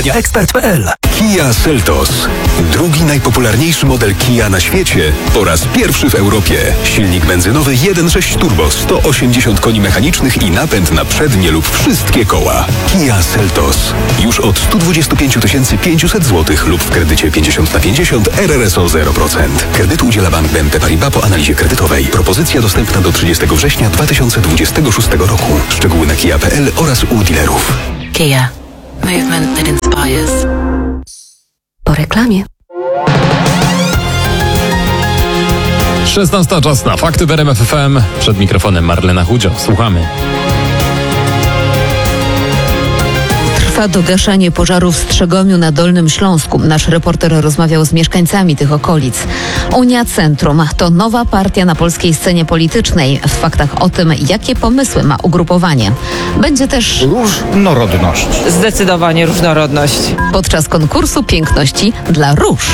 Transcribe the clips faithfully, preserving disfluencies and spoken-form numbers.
Opakowania ekspert kropka p l. Kia Seltos. Drugi najpopularniejszy model Kia na świecie po raz pierwszy w Europie. Silnik benzynowy jeden przecinek sześć turbo, sto osiemdziesiąt koni mechanicznych i napęd na przednie lub wszystkie koła. Kia Seltos. Już od sto dwadzieścia pięć tysięcy pięćset złotych lub w kredycie pięćdziesiąt na pięćdziesiąt R R S O zero procent. Kredytu udziela Bank B N P Paribas po analizie kredytowej. Propozycja dostępna do trzydziestego września dwa tysiące dwudziestego szóstego roku. Szczegóły na kia kropka p l oraz u dealerów. Kia. Movement that inspires. Po reklamie. szesnasta czas na Fakty w R M F F M. Przed mikrofonem Marlena Chudzio. Słuchamy. Trwa dogaszanie pożaru w Strzegomiu na Dolnym Śląsku. Nasz reporter rozmawiał z mieszkańcami tych okolic. Unia Centrum to nowa partia na polskiej scenie politycznej. W faktach o tym, jakie pomysły ma ugrupowanie. Będzie też różnorodność. Zdecydowanie różnorodność. Podczas konkursu piękności dla róż.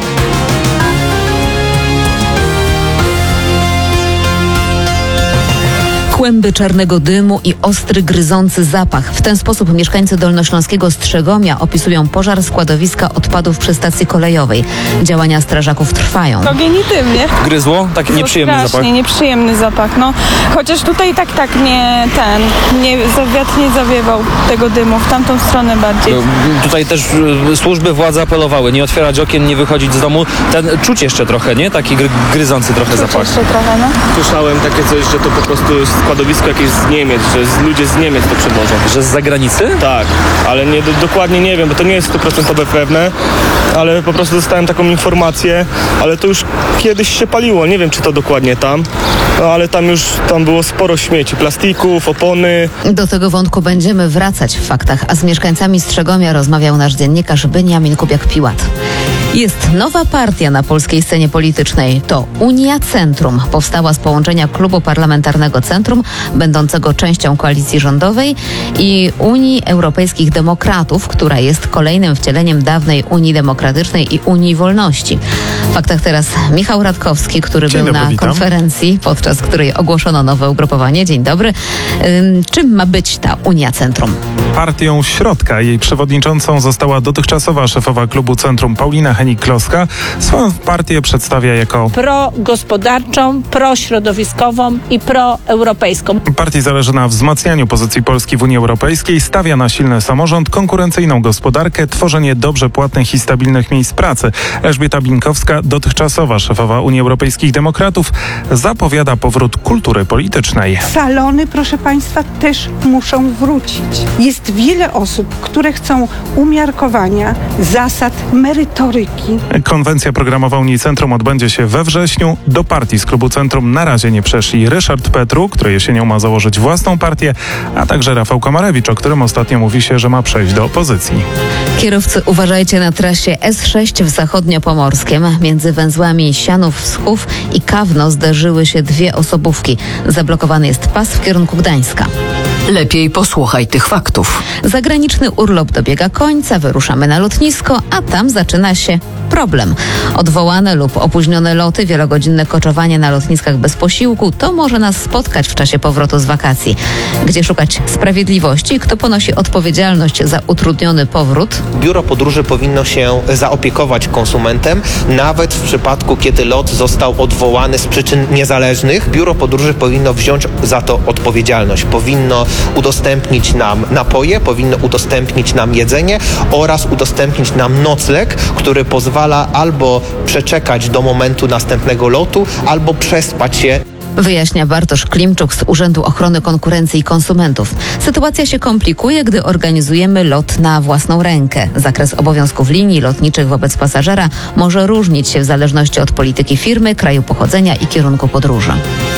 Kłęby czarnego dymu i ostry, gryzący zapach. W ten sposób mieszkańcy dolnośląskiego Strzegomia opisują pożar składowiska odpadów przy stacji kolejowej. Działania strażaków trwają. Ogień i dym, nie? Gryzło? Taki nieprzyjemny strasznie, zapach. nieprzyjemny zapach, no. Chociaż tutaj tak, tak nie ten, nie, wiatr nie zawiewał tego dymu, w tamtą stronę bardziej. No, tutaj też y, służby, władze apelowały, nie otwierać okien, nie wychodzić z domu. Ten czuć jeszcze trochę, nie? Taki gry, gryzący trochę Czuć zapach. jeszcze trochę, no. Słyszałem takie coś, że to po prostu jest składowisko jakieś z Niemiec, że z, ludzie z Niemiec to przywożą. Że z zagranicy? Tak, ale nie, do, dokładnie nie wiem, bo to nie jest sto procent pewne, ale po prostu dostałem taką informację, ale to już kiedyś się paliło, nie wiem czy to dokładnie tam, no ale tam już tam było sporo śmieci, plastików, opony. Do tego wątku będziemy wracać w faktach, a z mieszkańcami Strzegomia rozmawiał nasz dziennikarz Beniamin Kubiak-Piłat. Jest nowa partia na polskiej scenie politycznej. To Unia Centrum. Powstała z połączenia Klubu Parlamentarnego Centrum, będącego częścią koalicji rządowej, i Unii Europejskich Demokratów, która jest kolejnym wcieleniem dawnej Unii Demokratycznej i Unii Wolności. W faktach teraz Michał Radkowski, który Dzień był dobry, na witam. konferencji, podczas której ogłoszono nowe ugrupowanie. Dzień dobry. Ym, czym ma być ta Unia Centrum? Partią środka. Jej przewodniczącą została dotychczasowa szefowa klubu Centrum Paulina Hennig-Kloska. Swoją partię przedstawia jako progospodarczą, prośrodowiskową i proeuropejską. Partii zależy na wzmacnianiu pozycji Polski w Unii Europejskiej, stawia na silny samorząd, konkurencyjną gospodarkę, tworzenie dobrze płatnych i stabilnych miejsc pracy. Elżbieta Binkowska, dotychczasowa szefowa Unii Europejskich Demokratów, zapowiada powrót kultury politycznej. Salony, proszę Państwa, też muszą wrócić. Jest wiele osób, które chcą umiarkowania, zasad, merytoryki. Konwencja programowa Unii Centrum odbędzie się we wrześniu. Do partii z klubu Centrum na razie nie przeszli Ryszard Petru, który jesienią ma założyć własną partię, a także Rafał Komarewicz, o którym ostatnio mówi się, że ma przejść do opozycji. Kierowcy, uważajcie na trasie S sześć w Zachodniopomorskiem. Między węzłami Sianów-Wschów i Kawno zderzyły się dwie osobówki. Zablokowany jest pas w kierunku Gdańska. Lepiej posłuchaj tych faktów. Zagraniczny urlop dobiega końca, wyruszamy na lotnisko, a tam zaczyna się problem. Odwołane lub opóźnione loty, wielogodzinne koczowanie na lotniskach bez posiłku, to może nas spotkać w czasie powrotu z wakacji. Gdzie szukać sprawiedliwości? Kto ponosi odpowiedzialność za utrudniony powrót? Biuro Podróży powinno się zaopiekować konsumentem, nawet w przypadku, kiedy lot został odwołany z przyczyn niezależnych. Biuro Podróży powinno wziąć za to odpowiedzialność. Powinno udostępnić nam napoje, powinno udostępnić nam jedzenie oraz udostępnić nam nocleg, który pozwala albo przeczekać do momentu następnego lotu, albo przespać się. Wyjaśnia Bartosz Klimczuk z Urzędu Ochrony Konkurencji i Konsumentów. Sytuacja się komplikuje, gdy organizujemy lot na własną rękę. Zakres obowiązków linii lotniczych wobec pasażera może różnić się w zależności od polityki firmy, kraju pochodzenia i kierunku podróży.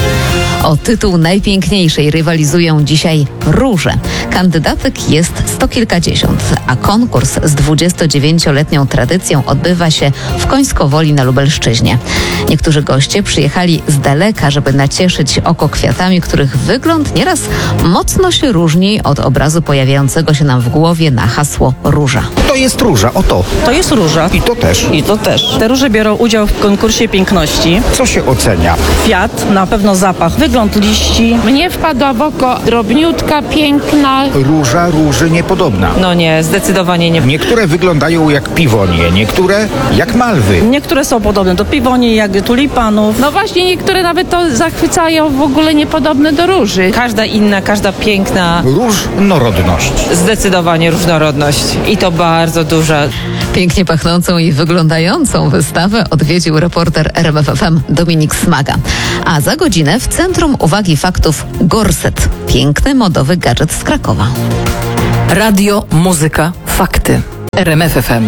O tytuł najpiękniejszej rywalizują dzisiaj róże. Kandydatek jest sto kilkadziesiąt, a konkurs z dwudziestodziewięcioletnią tradycją odbywa się w Końskowoli na Lubelszczyźnie. Niektórzy goście przyjechali z daleka, żeby nacieszyć oko kwiatami, których wygląd nieraz mocno się różni od obrazu pojawiającego się nam w głowie na hasło róża. To jest róża, oto. To jest róża. I to też. I to też. Te róże biorą udział w konkursie piękności. Co się ocenia? Kwiat, na pewno zapach. Wygląd wygląd liści. Mnie wpadła w oko drobniutka, piękna. Róża róży niepodobna. No nie, zdecydowanie nie. Niektóre wyglądają jak piwonie, niektóre jak malwy. Niektóre są podobne do piwoni, jak tulipanów. No właśnie, niektóre nawet to zachwycają, w ogóle niepodobne do róży. Każda inna, każda piękna. Różnorodność. Zdecydowanie różnorodność. I to bardzo duża. Pięknie pachnącą i wyglądającą wystawę odwiedził reporter R M F F M Dominik Smaga. A za godzinę w centrum uwagi faktów Gorset. Piękny, modowy gadżet z Krakowa. Radio, muzyka, fakty. R M F F M.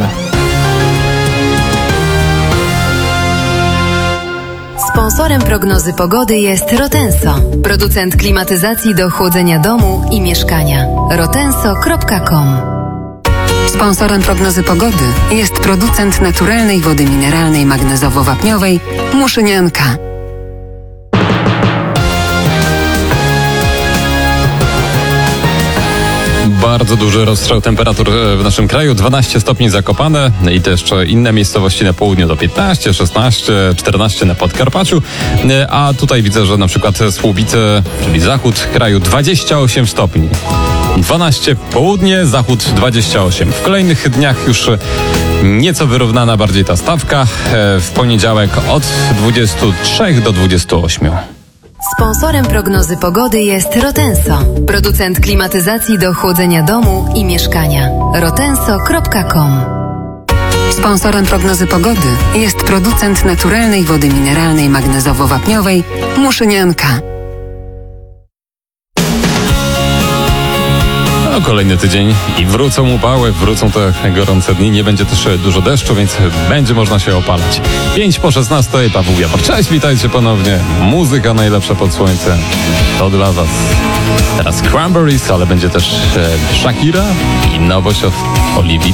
Sponsorem prognozy pogody jest Rotenso, producent klimatyzacji do chłodzenia domu i mieszkania. rotenso kropka com. Sponsorem prognozy pogody jest producent naturalnej wody mineralnej magnezowo-wapniowej Muszynianka. Bardzo duży rozstrzał temperatur w naszym kraju. dwanaście stopni Zakopane i też jeszcze inne miejscowości na południu do piętnaście, szesnaście, czternaście na Podkarpaciu. A tutaj widzę, że na przykład Słubice, czyli zachód kraju, dwadzieścia osiem stopni. dwanaście południe, zachód dwadzieścia osiem. W kolejnych dniach już nieco wyrównana bardziej ta stawka. W poniedziałek od dwudziestu trzech do dwudziestu ośmiu. Sponsorem prognozy pogody jest Rotenso, producent klimatyzacji do chłodzenia domu i mieszkania. rotenso kropka com. Sponsorem prognozy pogody jest producent naturalnej wody mineralnej magnezowo-wapniowej Muszynianka. No, kolejny tydzień i wrócą upały, wrócą te gorące dni, nie będzie też dużo deszczu, więc będzie można się opalać. pięć po szesnastej, Paweł Jawor. Cześć, witajcie ponownie. Muzyka najlepsza pod słońcem. To dla was. Teraz Cranberries, ale będzie też e, Shakira i nowość od Oliwii